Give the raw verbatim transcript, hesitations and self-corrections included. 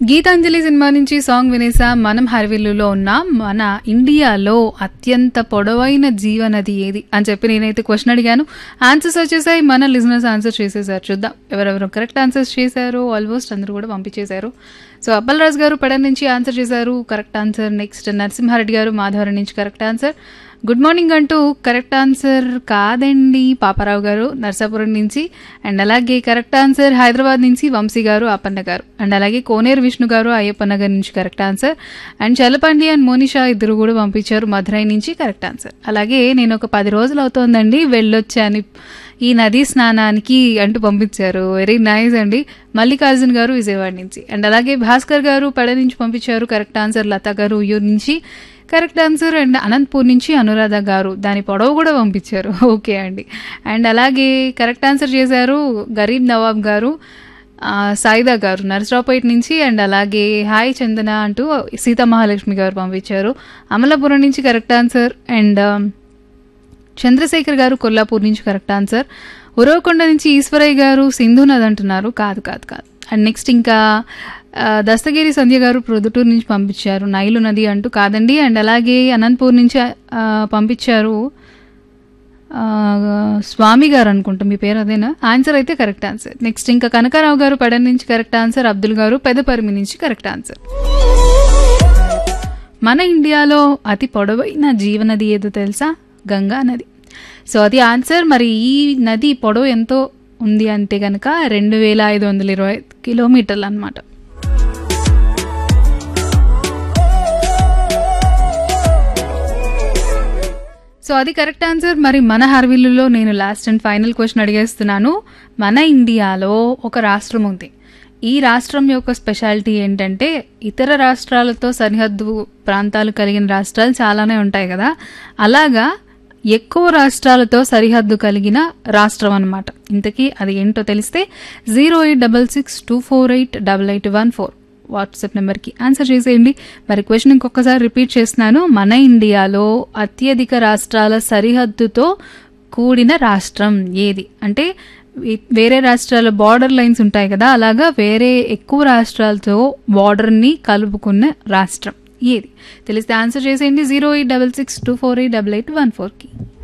Gitanjali cinema నుంచి song వినేసా. మనం హర్విల్లులో ఉన్నాం. మన ఇండియాలో అత్యంత పొడవైన జీవనది ఏది అని చెప్పి నేనైతే క్వశ్చన్ అడిగాను. ఆన్సర్స్ వచ్చేసాయి. మన లిజనర్స్ ఆన్సర్ చేసేసారు. చూద్దాం ఎవరెవరు కరెక్ట్ ఆన్సర్స్ చేశారు. ఆల్మోస్ట్ అందరూ కూడా పంపించేశారు. సో అప్పలరాజు గారు పడన్ నుంచి ఆన్సర్ చేశారు, కరెక్ట్ ఆన్సర్. నెక్స్ట్ నరసింహారెడ్డి గారు మాధవరం నుంచి కరెక్ట్ ఆన్సర్. గుడ్ మార్నింగ్ అంటూ కరెక్ట్ ఆన్సర్ కాదండి పాపారావు గారు నర్సాపురం నుంచి. అండ్ అలాగే కరెక్ట్ ఆన్సర్ హైదరాబాద్ నుంచి వంశీ గారు అప్పన్న గారు. అండ్ అలాగే కోనేరు విష్ణు గారు అయ్యప్ప నగర్ నుంచి correct answer. And చలపండి and Monisha ఇద్దరు కూడా పంపించారు మధురై నుంచి కరెక్ట్ ఆన్సర్. అలాగే నేను ఒక పది రోజులు అవుతోందండి వెళ్ళొచ్చాను ఈ నదీ స్నానానికి అంటూ పంపించారు. వెరీ నైస్ అండి. మల్లికార్జున్ గారు విజయవాడ నుంచి. అండ్ అలాగే భాస్కర్ గారు పెడ నుంచి పంపించారు కరెక్ట్ ఆన్సర్. లతా గారు ఉయ్యూరు నుంచి కరెక్ట్ ఆన్సర్. అండ్ అనంతపూర్ నుంచి అనురాధ గారు దాని పొడవు కూడా పంపించారు. ఓకే అండి. అండ్ అలాగే కరెక్ట్ ఆన్సర్ చేశారు గరీబ్ నవాబ్ గారు, సాయిదా గారు నర్సరావుపేట నుంచి. అండ్ అలాగే హాయ్ చందన అంటూ సీతా మహాలక్ష్మి గారు పంపించారు అమలాపురం నుంచి కరెక్ట్ ఆన్సర్. అండ్ చంద్రశేఖర్ గారు కొల్లాపూర్ నుంచి కరెక్ట్ ఆన్సర్. ఉరవకొండ నుంచి ఈశ్వరయ్య గారు సింధు నది అంటున్నారు. కాదు కాదు కాదు. అండ్ నెక్స్ట్ ఇంకా దస్తగిరి సంధ్య గారు ప్రొద్దుటూరు నుంచి పంపించారు నైలు నది అంటూ. కాదండి. అండ్ అలాగే అనంతపూర్ నుంచి పంపించారు స్వామి గారు అనుకుంటా మీ పేరు అదేనా. ఆన్సర్ అయితే కరెక్ట్ ఆన్సర్. నెక్స్ట్ ఇంకా కనకారావు గారు పడన్ నుంచి కరెక్ట్ ఆన్సర్. అబ్దుల్ గారు పెదపరిమి నుంచి కరెక్ట్ ఆన్సర్. మన ఇండియాలో అతి పొడవైన జీవనది ఏదో తెలుసా? గంగా నది. సో అది ఆన్సర్. మరి ఈ నది పొడవు ఎంతో ఉంది అంటే కనుక రెండు వేల ఐదు వందల ఇరవై కిలోమీటర్లు అనమాట. సో అది కరెక్ట్ ఆన్సర్. మరి మన హర్విల్లులో నేను లాస్ట్ అండ్ ఫైనల్ క్వశ్చన్ అడిగేస్తున్నాను. మన ఇండియాలో ఒక రాష్ట్రం ఉంది. ఈ రాష్ట్రం యొక్క స్పెషాలిటీ ఏంటంటే ఇతర రాష్ట్రాలతో సరిహద్దు ప్రాంతాలు కలిగిన రాష్ట్రాలు చాలానే ఉంటాయి కదా, అలాగా ఎక్కువ రాష్ట్రాలతో సరిహద్దు కలిగిన రాష్ట్రం అనమాట. ఇంతకీ అది ఏంటో తెలిస్తే zero eight double six two four eight double eight one four WhatsApp నెంబర్కి ఆన్సర్ చేసేయండి. మరి క్వశ్చన్ ఇంకొకసారి రిపీట్ చేస్తున్నాను. మన ఇండియాలో అత్యధిక రాష్ట్రాల సరిహద్దుతో కూడిన రాష్ట్రం ఏది? అంటే వేరే రాష్ట్రాల బార్డర్ లైన్స్ ఉంటాయి కదా, అలాగా వేరే ఎక్కువ రాష్ట్రాలతో బార్డర్ని కలుపుకున్న రాష్ట్రం ఏది? తెలిస్తే ఆన్సర్ చేసేయండి zero eight double six two four eight double eight one ఫోర్కి.